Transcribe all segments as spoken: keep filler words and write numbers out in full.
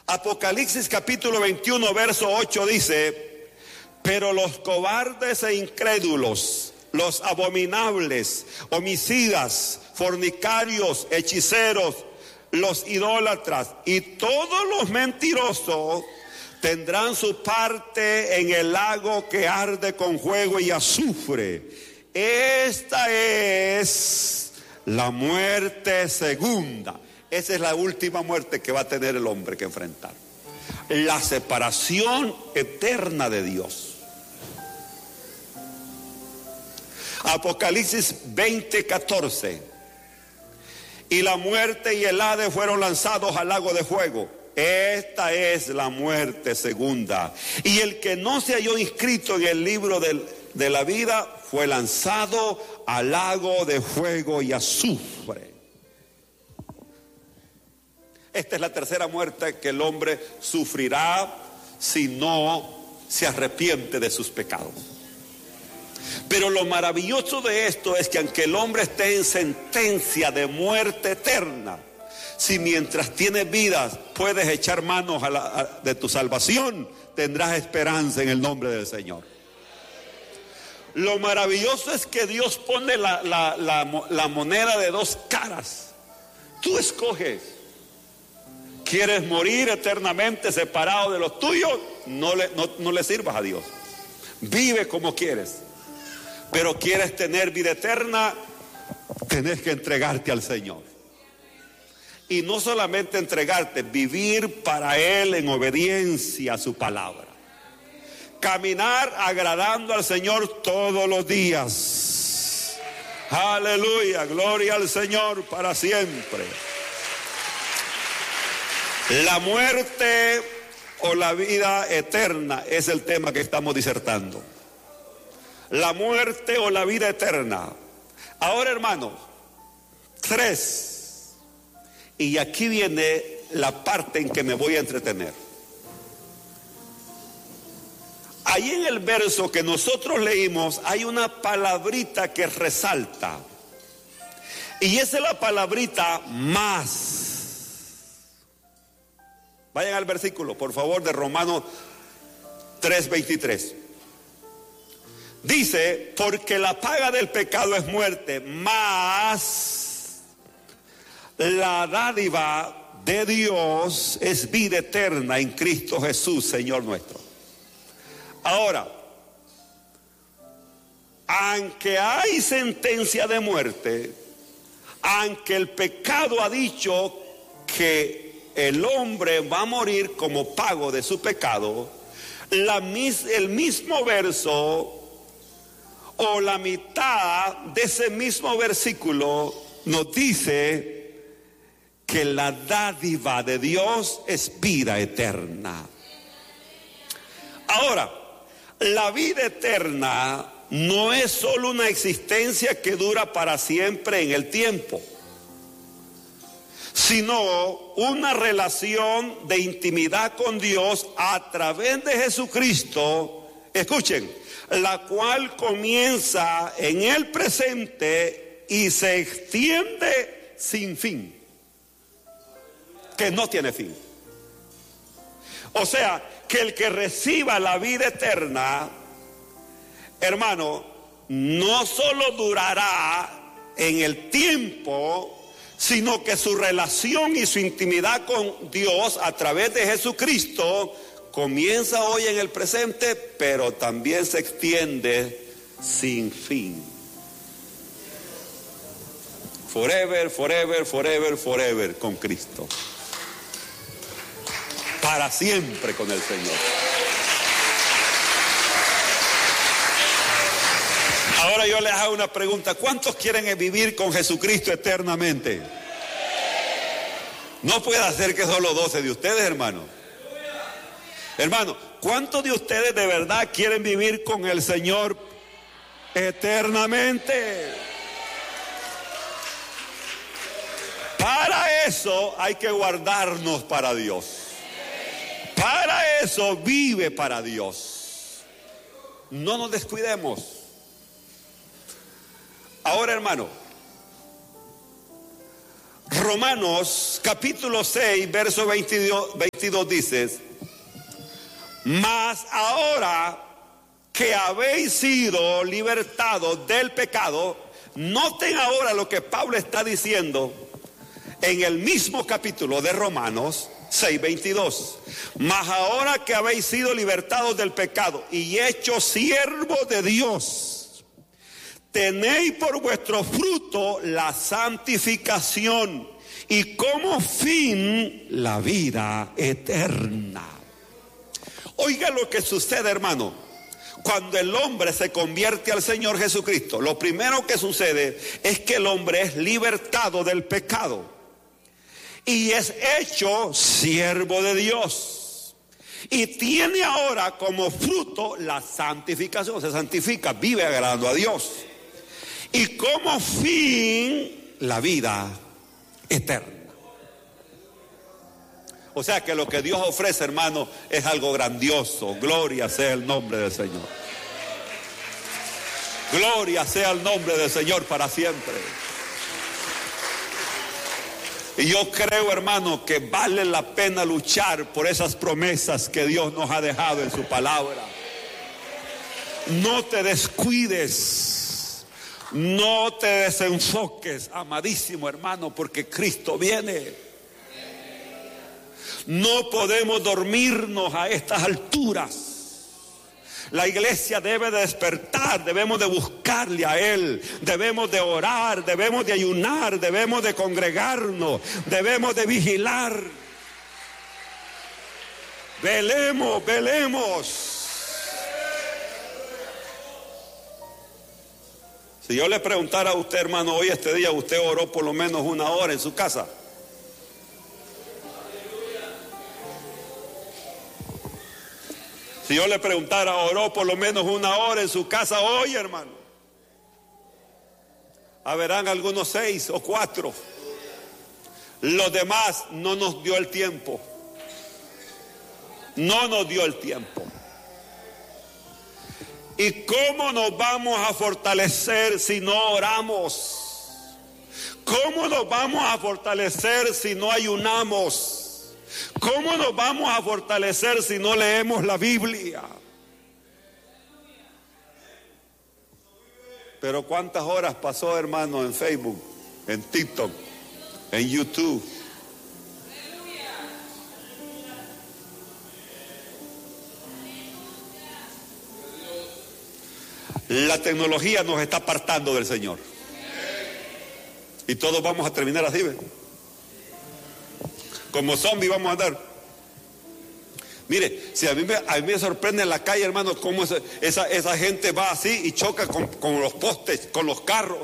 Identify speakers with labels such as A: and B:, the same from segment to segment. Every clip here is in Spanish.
A: Apocalipsis capítulo veintiuno, verso ocho dice: pero los cobardes e incrédulos, los abominables, homicidas, fornicarios, hechiceros, los idólatras y todos los mentirosos tendrán su parte en el lago que arde con fuego y azufre. Esta es la muerte segunda. Esa es la última muerte que va a tener el hombre que enfrentar. La separación eterna de Dios. Apocalipsis veinte, catorce. Y la muerte y el Hades fueron lanzados al lago de fuego. Esta es la muerte segunda. Y el que no se halló inscrito en el libro del, de la vida fue lanzado al lago de fuego y azufre. Esta es la tercera muerte que el hombre sufrirá si no se arrepiente de sus pecados. Pero lo maravilloso de esto es que aunque el hombre esté en sentencia de muerte eterna, si mientras tienes vida puedes echar manos a la, a, de tu salvación, tendrás esperanza en el nombre del Señor. Lo maravilloso es que Dios pone la, la, la, la moneda de dos caras. Tú escoges. ¿Quieres morir eternamente separado de los tuyos? No le, no, no le sirvas a Dios. Vive como quieres. Pero quieres tener vida eterna, tenés que entregarte al Señor. Y no solamente entregarte, vivir para Él en obediencia a su palabra. Caminar agradando al Señor todos los días. Aleluya, gloria al Señor para siempre. La muerte o la vida eterna es el tema que estamos disertando. La muerte o la vida eterna. Ahora, hermanos, tres. Y aquí viene la parte en que me voy a entretener. Ahí en el verso que nosotros leímos hay una palabrita que resalta. Y esa es la palabrita más. Vayan al versículo, por favor, de Romanos tres veintitrés. Dice: porque la paga del pecado es muerte, mas la dádiva de Dios es vida eterna en Cristo Jesús, Señor nuestro. Ahora, aunque hay sentencia de muerte, aunque el pecado ha dicho que el hombre va a morir como pago de su pecado, la, el mismo verso o la mitad de ese mismo versículo nos dice que la dádiva de Dios es vida eterna. Ahora, la vida eterna no es solo una existencia que dura para siempre en el tiempo, sino una relación de intimidad con Dios a través de Jesucristo. Escuchen, la cual comienza en el presente y se extiende sin fin, que no tiene fin. O sea, que el que reciba la vida eterna, hermano, no solo durará en el tiempo, sino que su relación y su intimidad con Dios a través de Jesucristo comienza hoy en el presente, pero también se extiende sin fin. Forever, forever, forever, forever con Cristo. Para siempre con el Señor. Ahora yo les hago una pregunta: ¿cuántos quieren vivir con Jesucristo eternamente? No puede ser que solo doce de ustedes, hermano. Hermano, ¿cuántos de ustedes de verdad quieren vivir con el Señor eternamente? Para eso hay que guardarnos para Dios. Para eso vive para Dios. No nos descuidemos. Ahora, hermano, Romanos capítulo seis, verso veintidós, veintidós dice: mas ahora que habéis sido libertados del pecado. Noten ahora lo que Pablo está diciendo en el mismo capítulo de Romanos seis, veintidós. Mas ahora que habéis sido libertados del pecado y hechos siervos de Dios, tenéis por vuestro fruto la santificación y como fin la vida eterna. Oiga lo que sucede, hermano. Cuando el hombre se convierte al Señor Jesucristo, lo primero que sucede es que el hombre es libertado del pecado y es hecho siervo de Dios. Y tiene ahora como fruto la santificación, se santifica, vive agradando a Dios. Y como fin, la vida eterna. O sea que lo que Dios ofrece, hermano, es algo grandioso. Gloria sea el nombre del Señor. Gloria sea el nombre del Señor para siempre. Y yo creo, hermano, que vale la pena luchar por esas promesas que Dios nos ha dejado en su palabra. No te descuides, no te desenfoques, amadísimo hermano, porque Cristo viene. No podemos dormirnos a estas alturas. La iglesia debe de despertar, debemos de buscarle a Él, debemos de orar, debemos de ayunar, debemos de congregarnos, debemos de vigilar. Velemos, velemos. Si yo le preguntara a usted, hermano, hoy este día usted oró por lo menos una hora en su casa. Si yo le preguntara, oró por lo menos una hora en su casa hoy, hermano. Habrán algunos seis o cuatro. Los demás no nos dio el tiempo. No nos dio el tiempo. ¿Y cómo nos vamos a fortalecer si no oramos? ¿Cómo nos vamos a fortalecer si no ayunamos? ¿Cómo nos vamos a fortalecer si no leemos la Biblia? Pero ¿cuántas horas pasó, hermano, en Facebook, en TikTok, en YouTube? La tecnología nos está apartando del Señor. Y todos vamos a terminar así, ¿ves? Como zombies vamos a andar. Mire, si a mí me, a mí me sorprende en la calle, hermano, cómo esa, esa, esa gente va así y choca con, con los postes, con los carros.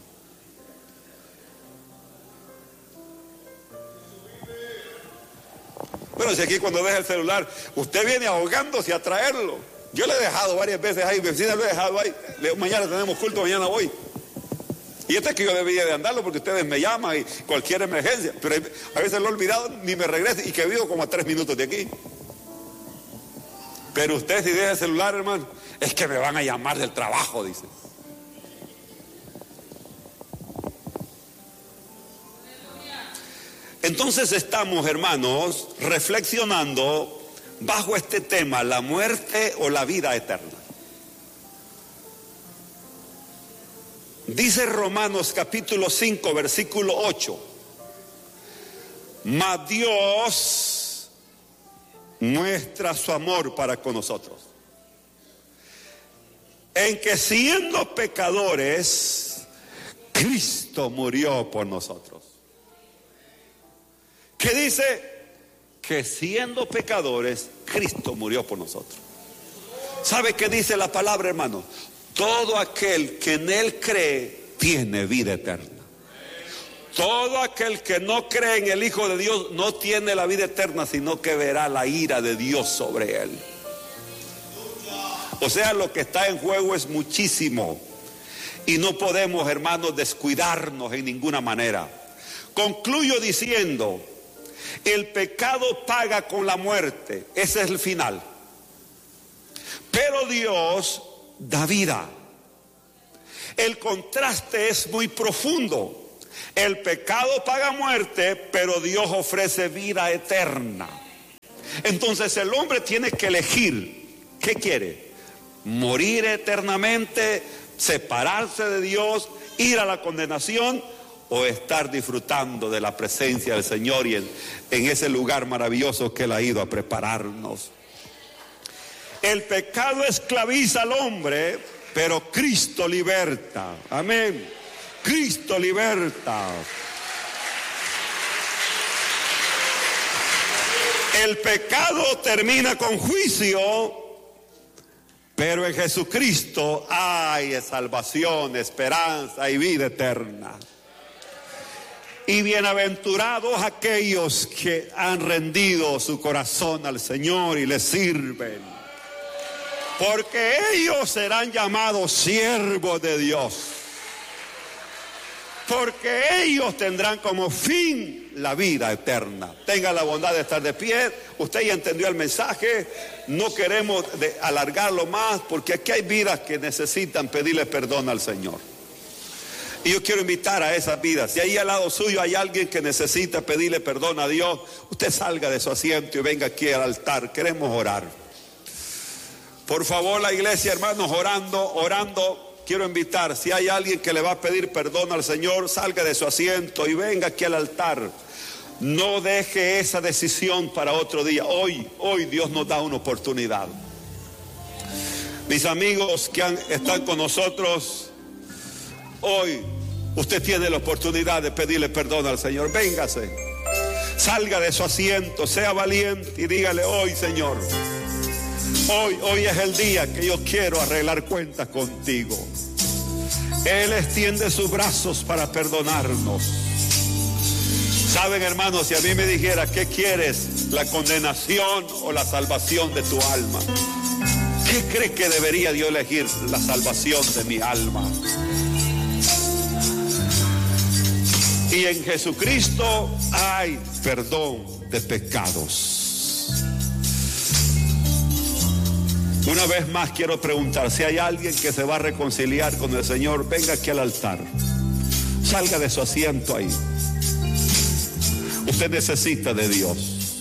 A: Bueno, si aquí cuando deja el celular, usted viene ahogándose a traerlo. Yo le he dejado varias veces ahí, mi vecina lo he dejado ahí. Le, mañana tenemos culto, mañana voy. Y este es que yo debía de andarlo porque ustedes me llaman y cualquier emergencia. Pero a veces lo he olvidado, ni me regreso y que vivo como a tres minutos de aquí. Pero usted si deja el celular, hermano, es que me van a llamar del trabajo, dice. Entonces estamos, hermanos, reflexionando bajo este tema, la muerte o la vida eterna. Dice Romanos capítulo cinco, versículo ocho. Mas Dios muestra su amor para con nosotros, en que siendo pecadores, Cristo murió por nosotros. ¿Qué dice? Que siendo pecadores, Cristo murió por nosotros. ¿Sabe qué dice la palabra, hermano? Todo aquel que en Él cree tiene vida eterna. Todo aquel que no cree en el Hijo de Dios no tiene la vida eterna, sino que verá la ira de Dios sobre él. O sea, lo que está en juego es muchísimo. Y no podemos, hermanos, descuidarnos en ninguna manera. Concluyo diciendo, el pecado paga con la muerte. Ese es el final. Pero Dios da vida. El contraste es muy profundo. El pecado paga muerte, pero Dios ofrece vida eterna. Entonces el hombre tiene que elegir. ¿Qué quiere? ¿Morir eternamente, separarse de Dios, ir a la condenación, o estar disfrutando de la presencia del Señor y en, en ese lugar maravilloso que Él ha ido a prepararnos? El pecado esclaviza al hombre, pero Cristo liberta. Amén. Cristo liberta. El pecado termina con juicio, pero en Jesucristo hay salvación, esperanza y vida eterna. Y bienaventurados aquellos que han rendido su corazón al Señor y le sirven, porque ellos serán llamados siervos de Dios. Porque ellos tendrán como fin la vida eterna. Tenga la bondad de estar de pie. Usted ya entendió el mensaje. No queremos de alargarlo más, porque aquí hay vidas que necesitan pedirle perdón al Señor. Y yo quiero invitar a esas vidas. Si ahí al lado suyo hay alguien que necesita pedirle perdón a Dios, usted salga de su asiento y venga aquí al altar. Queremos orar. Por favor, la iglesia, hermanos, orando, orando. Quiero invitar, si hay alguien que le va a pedir perdón al Señor, salga de su asiento y venga aquí al altar. No deje esa decisión para otro día. Hoy, hoy Dios nos da una oportunidad. Mis amigos que han, están con nosotros, hoy usted tiene la oportunidad de pedirle perdón al Señor. Véngase, salga de su asiento, sea valiente y dígale: hoy, Señor, Hoy, hoy es el día que yo quiero arreglar cuentas contigo. Él extiende sus brazos para perdonarnos. Saben, hermanos, si a mí me dijera: ¿qué quieres? ¿La condenación o la salvación de tu alma? ¿Qué crees que debería yo elegir? La salvación de mi alma. Y en Jesucristo hay perdón de pecados. Una vez más quiero preguntar, si hay alguien que se va a reconciliar con el Señor, venga aquí al altar. Salga de su asiento ahí. Usted necesita de Dios.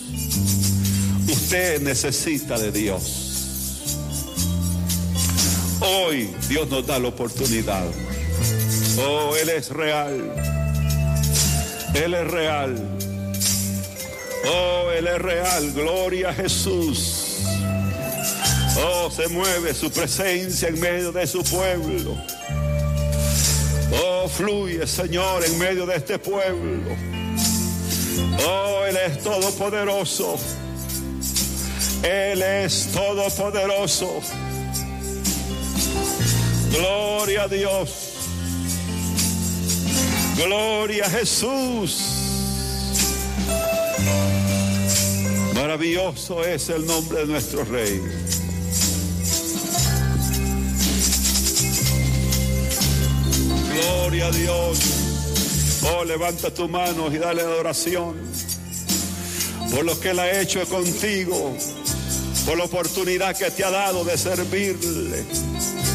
A: Usted necesita de Dios. Hoy Dios nos da la oportunidad. Oh, Él es real. Él es real. Oh, Él es real. Gloria a Jesús. Oh, se mueve su presencia en medio de su pueblo. Oh, fluye, Señor, en medio de este pueblo. Oh, Él es todopoderoso. Él es todopoderoso. Gloria a Dios. Gloria a Jesús. Maravilloso es el nombre de nuestro Rey. Gloria a Dios. Oh, levanta tus manos y dale adoración por lo que Él ha hecho contigo, por la oportunidad que te ha dado de servirle.